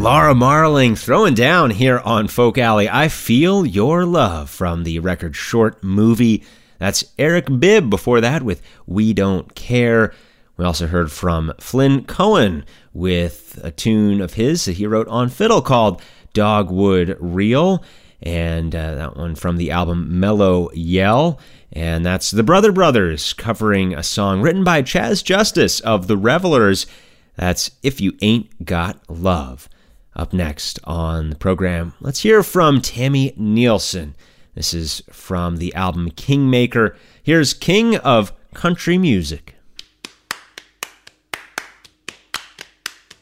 Laura Marling throwing down here on Folk Alley. I Feel Your Love from the record Short Movie. That's Eric Bibb before that with We Don't Care. We also heard from Flynn Cohen with a tune of his that he wrote on fiddle called Dogwood Reel. And that one from the album Mellow Yell. And that's the Brother Brothers covering a song written by Chaz Justice of The Revelers. That's If You Ain't Got Love. Up next on the program, let's hear from Tammy Nielsen. This is from the album Kingmaker. Here's King of Country Music.